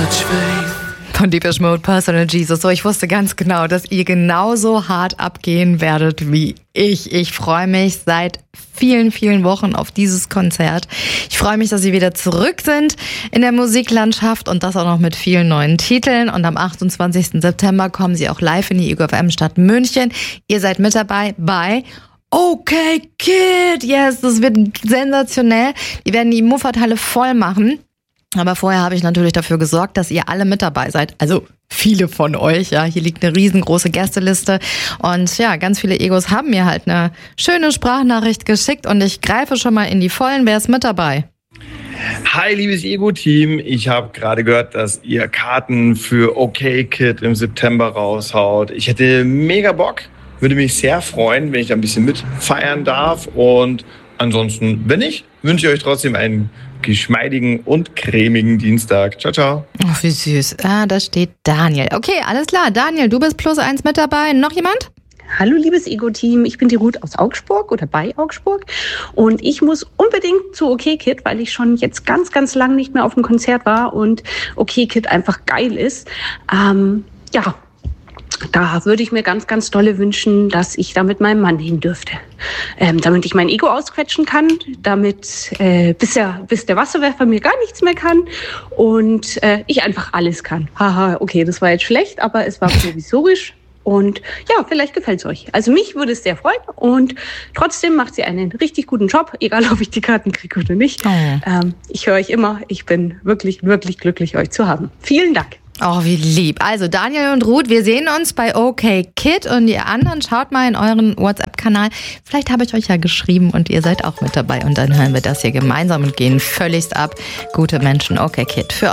Von Depeche Mode, Personal Jesus. So, ich wusste ganz genau, dass ihr genauso hart abgehen werdet wie ich. Ich freue mich seit vielen, vielen Wochen auf dieses Konzert. Ich freue mich, dass sie wieder zurück sind in der Musiklandschaft und das auch noch mit vielen neuen Titeln. Und am 28. September kommen sie auch live in die Ego FM Stadt München. Ihr seid mit dabei bei Okay Kid. Yes, das wird sensationell. Die werden die Muffathalle voll machen. Aber vorher habe ich natürlich dafür gesorgt, dass ihr alle mit dabei seid. Also viele von euch, ja. Hier liegt eine riesengroße Gästeliste. Und ja, ganz viele Egos haben mir halt eine schöne Sprachnachricht geschickt. Und ich greife schon mal in die Vollen. Wer ist mit dabei? Hi, liebes Ego-Team. Ich habe gerade gehört, dass ihr Karten für Okay Kid im September raushaut. Ich hätte mega Bock. Würde mich sehr freuen, wenn ich da ein bisschen mitfeiern darf. Und ansonsten, wenn nicht, wünsche ich euch trotzdem einen geschmeidigen und cremigen Dienstag. Ciao, ciao. Oh, wie süß. Ah, da steht Daniel. Okay, alles klar. Daniel, du bist +1 mit dabei. Noch jemand? Hallo liebes Ego-Team, ich bin die Ruth aus Augsburg oder bei Augsburg und ich muss unbedingt zu Okay Kid, weil ich schon jetzt ganz, ganz lang nicht mehr auf dem Konzert war und Okay Kid einfach geil ist. Da würde ich mir ganz, ganz dolle wünschen, dass ich da mit meinem Mann hin dürfte. Damit ich mein Ego ausquetschen kann, damit bis der Wasserwerfer mir gar nichts mehr kann und ich einfach alles kann. Haha, okay, das war jetzt schlecht, aber es war provisorisch. Und ja, vielleicht gefällt's euch. Also mich würde es sehr freuen und trotzdem macht sie einen richtig guten Job, egal ob ich die Karten kriege oder nicht. Ich höre euch immer. Ich bin wirklich, wirklich glücklich, euch zu haben. Vielen Dank. Oh, wie lieb. Also Daniel und Ruth, wir sehen uns bei Okay Kid und ihr anderen schaut mal in euren WhatsApp-Kanal. Vielleicht habe ich euch ja geschrieben und ihr seid auch mit dabei und dann hören wir das hier gemeinsam und gehen völligst ab. Gute Menschen, Okay Kid. Für